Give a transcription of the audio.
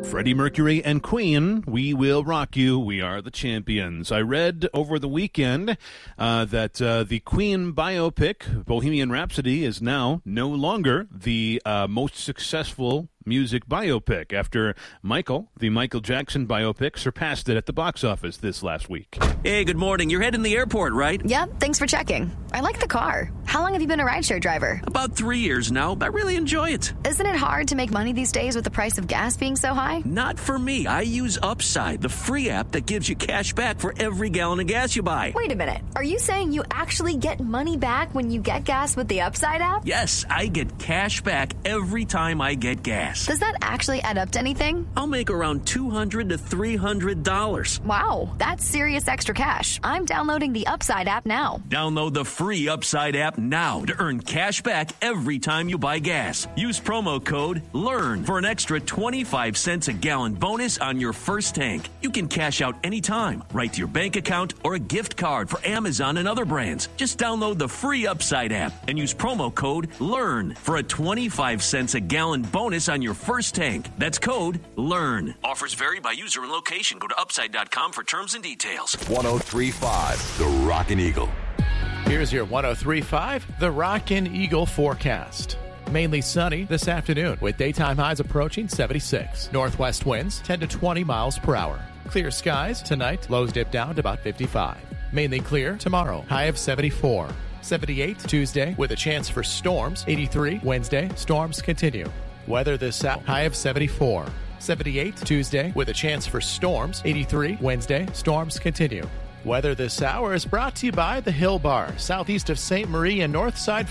Freddie Mercury and Queen, we will rock you. We are the champions. I read over the weekend that the Queen biopic, Bohemian Rhapsody, is now no longer the most successful music biopic after the Michael Jackson biopic, surpassed it at the box office this last week. Hey, good morning. You're heading the airport, right? Yep, thanks for checking. I like the car. How long have you been a rideshare driver? About 3 years now. I really enjoy it. Isn't it hard to make money these days with the price of gas being so high? Not for me. I use Upside, the free app that gives you cash back for every gallon of gas you buy. Wait a minute. Are you saying you actually get money back when you get gas with the Upside app? Yes, I get cash back every time I get gas. Does that actually add up to anything? I'll make around $200 to $300. Wow, that's serious extra cash. I'm downloading the Upside app now. Download the free Upside app now to earn cash back every time you buy gas. Use promo code LEARN for an extra 25 cents a gallon bonus on your first tank. You can cash out anytime, right to your bank account or a gift card for Amazon and other brands. Just download the free Upside app and use promo code LEARN for a 25 cents a gallon bonus on your first tank. That's code LEARN. Offers vary by user and location. Go to upside.com for terms and details. 103.5 The Rockin' Eagle. Here's your 103.5 The Rockin' Eagle forecast. Mainly sunny this afternoon with daytime highs approaching 76. Northwest winds 10 to 20 miles per hour. Clear skies tonight. Lows dip down to about 55. Mainly clear tomorrow. High of 74. 78 Tuesday with a chance for storms. 83 Wednesday. Storms continue. Weather this hour. High of 74. 78 Tuesday with a chance for storms. 83 Wednesday. Storms continue. Weather this hour is brought to you by the Hill Bar, southeast of St. Marie and Northside